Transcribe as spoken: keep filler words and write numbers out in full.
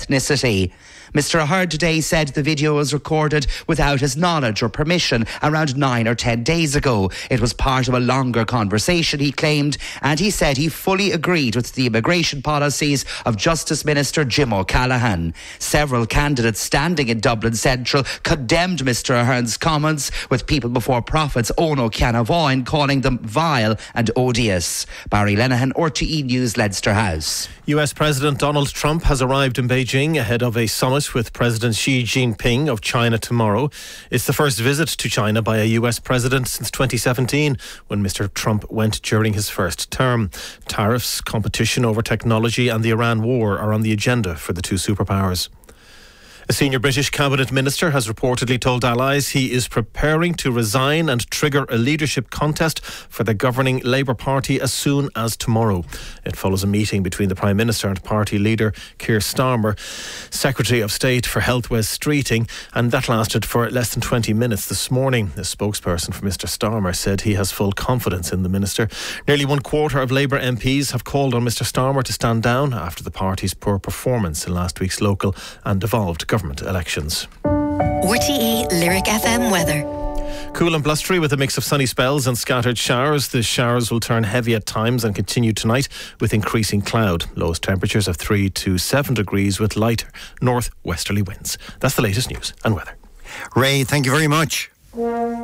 ethnicity. Mister Ahern today said the video was recorded without his knowledge or permission around nine or ten days ago. It was part of a longer conversation, he claimed, and he said he fully agreed with the immigration policies of Justice Minister Jim O'Callaghan. Several candidates standing in Dublin Central condemned Mister Ahern's comments, with People Before Profits Ono Cianavoyne calling them vile and odious. Barry Lenihan, R T E News, Leinster House. U S President Donald Trump has arrived in Beijing ahead of a summit with President Xi Jinping of China tomorrow. It's the first visit to China by a U S president since twenty seventeen, when Mister Trump went during his first term. Tariffs, competition over technology and the Iran war are on the agenda for the two superpowers. A senior British cabinet minister has reportedly told allies he is preparing to resign and trigger a leadership contest for the governing Labour Party as soon as tomorrow. It follows a meeting between the Prime Minister and party leader Keir Starmer, Secretary of State for Health Wes Streeting, and that lasted for less than twenty minutes this morning. A spokesperson for Mister Starmer said he has full confidence in the minister. Nearly one quarter of Labour M Ps have called on Mister Starmer to stand down after the party's poor performance in last week's local and devolved government elections. R T E Lyric F M weather. Cool and blustery with a mix of sunny spells and scattered showers. The showers will turn heavy at times and continue tonight with increasing cloud. Lowest temperatures of three to seven degrees with lighter north westerly winds. That's the latest news and weather. Ray, thank you very much.